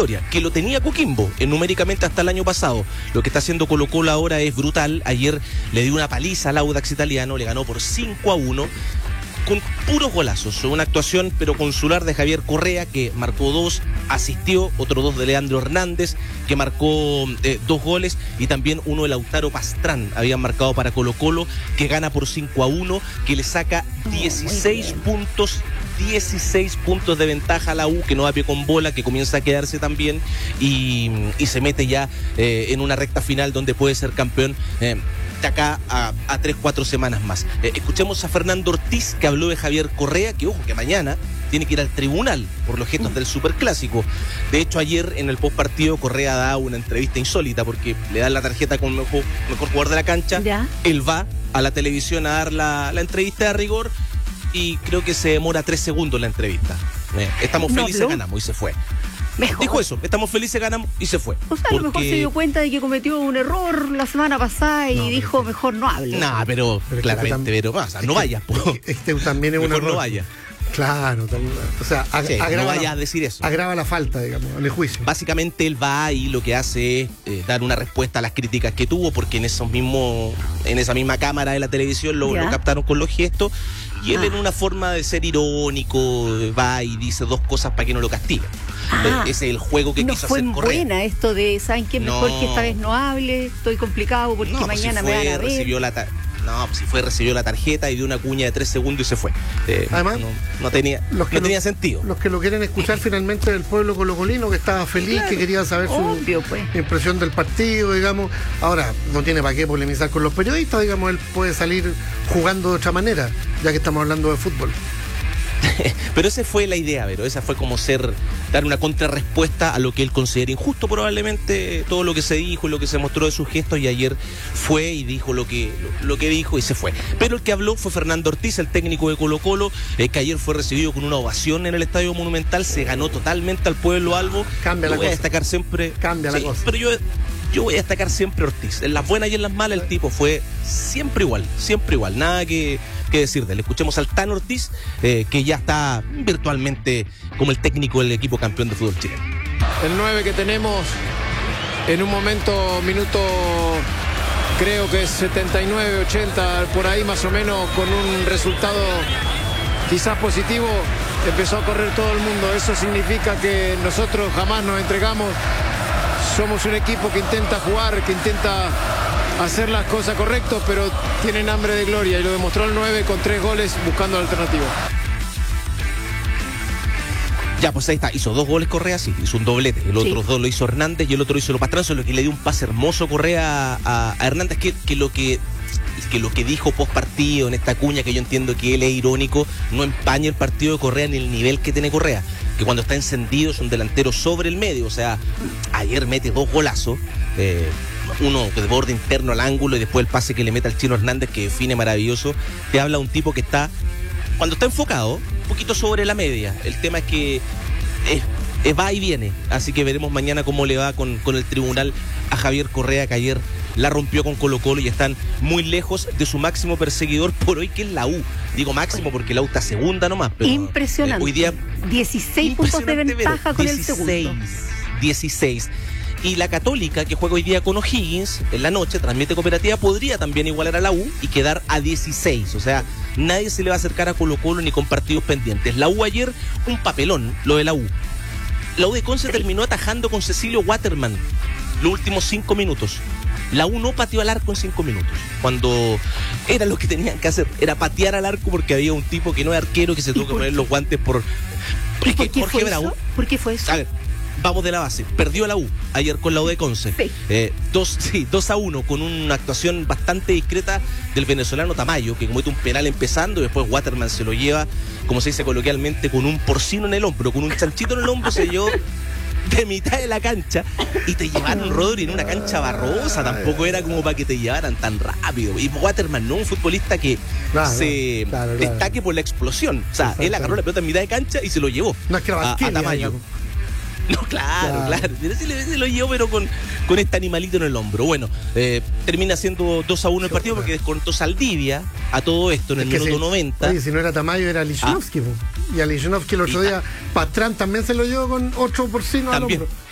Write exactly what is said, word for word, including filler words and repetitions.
victoria, que lo tenía Coquimbo eh, numéricamente hasta el año pasado. Lo que está haciendo Colo-Colo ahora es brutal. Ayer le dio una paliza al Audax italiano, le ganó por cinco a uno. Con puros golazos, una actuación pero consular de Javier Correa, que marcó dos, asistió, otro dos de Leandro Hernández, que marcó eh, dos goles, y también uno de Lautaro Pastrán, habían marcado para Colo-Colo, que gana por cinco a uno, que le saca dieciséis puntos, dieciséis puntos de ventaja a la U, que no da pie con bola, que comienza a quedarse también, y, y se mete ya eh, en una recta final donde puede ser campeón eh, de acá a, a tres, cuatro semanas más. Eh, escuchemos a Fernando Ortiz, que habló de Javier Correa, que ojo, que mañana tiene que ir al tribunal por los gestos del Superclásico. De hecho, ayer en el postpartido Correa da una entrevista insólita, porque le dan la tarjeta con mejor, mejor jugador de la cancha. ¿Ya? Él va a la televisión a dar la, la entrevista de rigor, y creo que se demora tres segundos la entrevista. Eh, estamos felices, no, ganamos, y se fue. Mejor. Dijo eso, estamos felices, ganamos, y se fue. O sea, porque... a lo mejor se dio cuenta de que cometió un error la semana pasada y no, dijo, pero... mejor no hable. No, nah, pero, pero claramente, pero pasa, no vayas. Este también es un mejor error. no vaya. Claro, también, o sea, ag sí, agrava, no vaya a decir eso. Agrava la falta, digamos, en el juicio. Básicamente él va y lo que hace es eh, dar una respuesta a las críticas que tuvo, porque en esos mismos, en esa misma cámara de la televisión lo, lo captaron con los gestos, y él ah. en una forma de ser irónico va y dice dos cosas para que no lo castiguen. Ah. Ese es el juego que no quiso fue hacer Correa. Buena esto de, ¿saben qué? Mejor no. que esta vez no hable, estoy complicado porque no, mañana si fue, me van a ver. Recibió la No, pues si fue, recibió la tarjeta y dio una cuña de tres segundos y se fue. Eh, Además, no, no tenía, no tenía lo, sentido. Los que lo quieren escuchar finalmente del pueblo colocolino, que estaba feliz, claro, que quería saber Obvio, su pues. impresión del partido, digamos. Ahora, no tiene para qué polemizar con los periodistas, digamos, él puede salir jugando de otra manera, ya que estamos hablando de fútbol. Pero esa fue la idea, pero esa fue como ser, dar una contrarrespuesta a lo que él considera injusto probablemente, todo lo que se dijo y lo que se mostró de sus gestos, y ayer fue y dijo lo que, lo, lo que dijo y se fue. Pero el que habló fue Fernando Ortiz, el técnico de Colo-Colo, eh, que ayer fue recibido con una ovación en el Estadio Monumental, se ganó totalmente al pueblo albo. Cambia la voy cosa. a destacar siempre. Cambia sí, la cosa. Pero yo... Yo voy a destacar siempre a Ortiz. En las buenas y en las malas el tipo fue siempre igual, siempre igual. Nada que, que decir de él. Escuchemos al Tan Ortiz, eh, que ya está virtualmente como el técnico del equipo campeón de fútbol chileno. El nueve que tenemos en un momento, minuto creo que es setenta y nueve, ochenta, por ahí más o menos, con un resultado quizás positivo, empezó a correr todo el mundo. Eso significa que nosotros jamás nos entregamos. Somos un equipo que intenta jugar, que intenta hacer las cosas correctas, pero tienen hambre de gloria, y lo demostró el nueve con tres goles buscando la alternativa. Ya, pues ahí está, hizo dos goles Correa, sí, hizo un doblete. El otro sí. dos lo hizo Hernández y el otro hizo lo Pastrán, solo que le dio un pase hermoso Correa a, a Hernández, que, que lo que... que lo que dijo post partido en esta cuña, que yo entiendo que él es irónico, no empaña el partido de Correa ni el nivel que tiene Correa, que cuando está encendido es un delantero sobre el medio. O sea, ayer mete dos golazos, eh, uno de borde interno al ángulo y después el pase que le mete al Chino Hernández, que define maravilloso. Te habla un tipo que está, cuando está enfocado, un poquito sobre la media. El tema es que es, es va y viene, así que veremos mañana cómo le va con, con el tribunal a Javier Correa, que ayer la rompió con Colo-Colo y están muy lejos de su máximo perseguidor por hoy, que es la U. Digo máximo porque la U está segunda nomás. Pero impresionante. Eh, hoy día, dieciséis puntos de ventaja con dieciséis, el segundo. dieciséis. Y la Católica, que juega hoy día con O'Higgins, en la noche, transmite Cooperativa, podría también igualar a la U y quedar a dieciséis. O sea, nadie se le va a acercar a Colo-Colo ni con partidos pendientes. La U ayer, un papelón, lo de la U. La U de Conce terminó atajando con Cecilio Waterman los últimos cinco minutos. La U no pateó al arco en cinco minutos, cuando era lo que tenían que hacer, era patear al arco, porque había un tipo que no es arquero, que se tuvo que poner los guantes por... ¿Y por qué Jorge Bravo, ¿Por qué fue eso? A ver, vamos de la base. Perdió la U ayer con la U de Conce. Sí. Eh, dos, sí, dos a uno, con una actuación bastante discreta del venezolano Tamayo, que comete un penal empezando, y después Waterman se lo lleva, como se dice coloquialmente, con un porcino en el hombro, con un chanchito en el hombro, se llevó de mitad de la cancha, y te llevaron, Rodri, en una cancha barrosa. Tampoco era como para que te llevaran tan rápido. Y Waterman no un futbolista que claro, se claro, claro. destaque por la explosión. O sea, él agarró la pelota en mitad de cancha y se lo llevó no, es que a, a Tamayo. No, claro, claro. claro. Se, le, se lo llevó, pero con, con este animalito en el hombro. Bueno, eh, termina siendo dos a uno el partido, porque descontó Saldivia a todo esto en el minuto si, noventa. Oye, si no era Tamayo, era Lichnowsky. Ah. Y a Lichnowsky el otro y día, a... Pastrán también se lo llevó con otro porcino al hombro.